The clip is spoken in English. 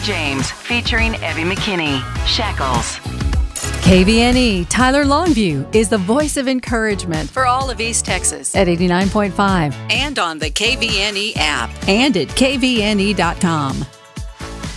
James, featuring Evie McKinney. Shackles. KVNE Tyler Longview is the voice of encouragement for all of East Texas at 89.5 and on the KVNE app and at kvne.com.